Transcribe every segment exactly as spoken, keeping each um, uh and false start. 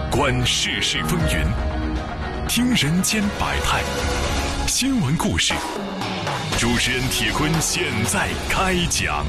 观世事风云，听人间百态，新闻故事。主持人铁坤现在开讲。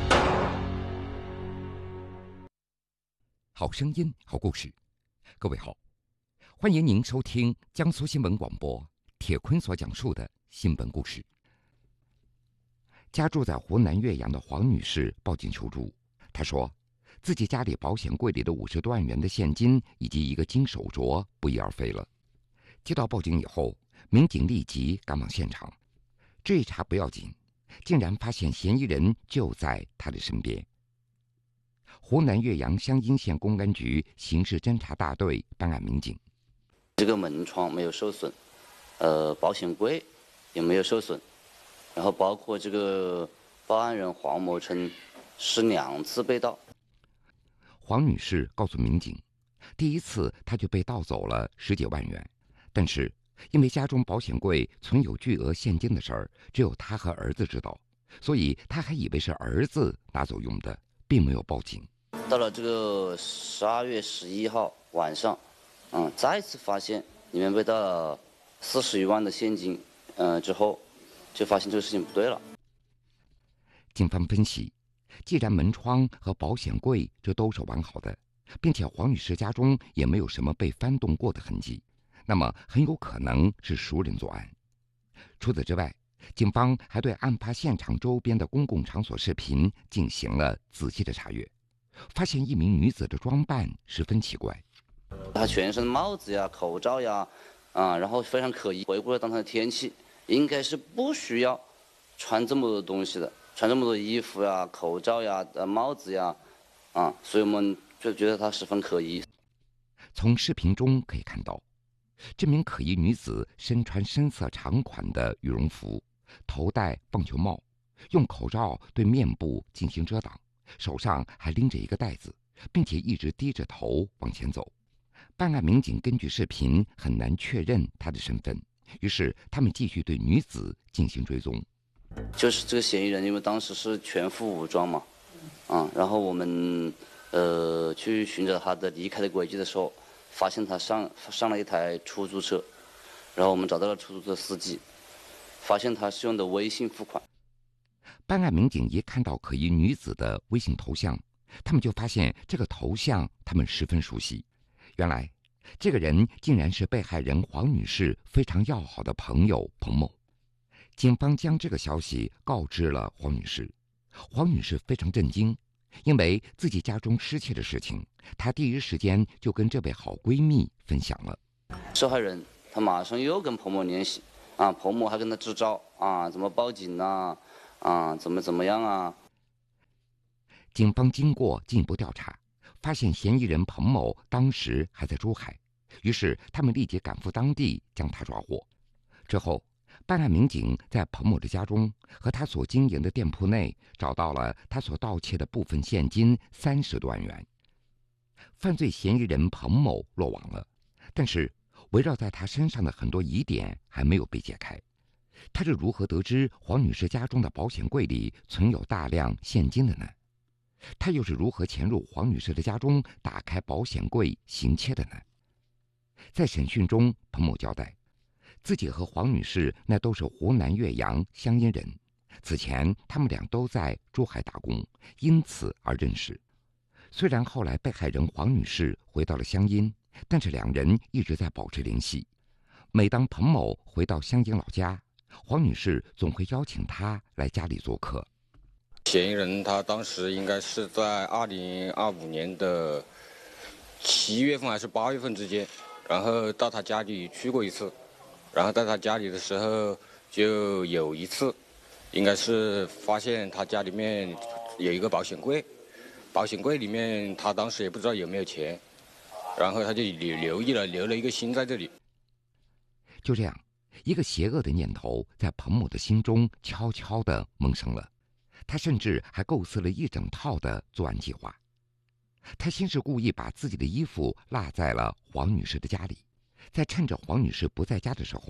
好声音，好故事。各位好，欢迎您收听江苏新闻广播铁坤所讲述的新闻故事。家住在湖南岳阳的黄女士报警求助，她说自己家里保险柜里的五十多万元的现金以及一个金手镯不翼而飞了。接到报警以后，民警立即赶往现场，这一查不要紧，竟然发现嫌疑人就在她的身边。湖南岳阳湘阴县公安局刑事侦查大队办案民警， 这个门窗没有受损，呃，保险柜也没有受损，然后包括这个报案人黄某称是两次被盗。 黄女士告诉民警，第一次她就被盗走了十几万元，但是因为家中保险柜存有巨额现金的事儿，只有她和儿子知道，所以她还以为是儿子拿走用的，并没有报警。 到了这个十二月十一号晚上，嗯，再次发现里面被盗了四十余万的现金，嗯，之后就发现这个事情不对了。 警方分析，既然门窗和保险柜这都是完好的，并且黄女士家中也没有什么被翻动过的痕迹，那么很有可能是熟人作案。除此之外，警方还对案发现场周边的公共场所视频进行了仔细的查阅，发现一名女子的装扮十分奇怪， 她全身帽子呀、口罩呀，啊，然后非常可疑。回顾了当天的天气，应该是不需要穿这么多东西的，穿这么多衣服呀、口罩呀、呃帽子呀，啊，所以我们就觉得她十分可疑。 从视频中可以看到，这名可疑女子身穿深色长款的羽绒服，头戴棒球帽，用口罩对面部进行遮挡，手上还拎着一个袋子，并且一直低着头往前走。办案民警根据视频很难确认她的身份，于是他们继续对女子进行追踪。 就是这个嫌疑人，因为当时是全副武装嘛，啊，然后我们呃去寻找他的离开的轨迹的时候，发现他上上了一台出租车，然后我们找到了出租车司机，发现他是用的微信付款。 办案民警一看到可疑女子的微信头像，他们就发现这个头像他们十分熟悉。原来这个人竟然是被害人黄女士非常要好的朋友彭某。警方将这个消息告知了黄女士，黄女士非常震惊，因为自己家中失窃的事情，她第一时间就跟这位好闺蜜分享了。 受害人他马上又跟彭某联系，啊，彭某还跟他支招啊，怎么报警啊，啊，怎么怎么样啊。 警方经过进一步调查，发现嫌疑人彭某当时还在珠海，于是他们立即赶赴当地将他抓获。之后，办案民警在彭某的家中和他所经营的店铺内找到了他所盗窃的部分现金三十多万元。犯罪嫌疑人彭某落网了，但是围绕在他身上的很多疑点还没有被解开。他是如何得知黄女士家中的保险柜里存有大量现金的呢？他又是如何潜入黄女士的家中打开保险柜行窃的呢？在审讯中，彭某交代，自己和黄女士那都是湖南岳阳湘阴人，此前他们俩都在珠海打工，因此而认识。虽然后来被害人黄女士回到了湘阴，但是两人一直在保持联系。每当彭某回到湘阴老家，黄女士总会邀请他来家里做客。 嫌疑人他当时应该是在二零二五年的七月份还是八月份之间，然后到他家里去过一次，然后在他家里的时候就有一次，应该是发现他家里面有一个保险柜，保险柜里面他当时也不知道有没有钱，然后他就留留意了，留了一个心在这里。 就这样，一个邪恶的念头在彭某的心中悄悄地萌生了。他甚至还构思了一整套的作案计划。他先是故意把自己的衣服落在了黄女士的家里，在趁着黄女士不在家的时候，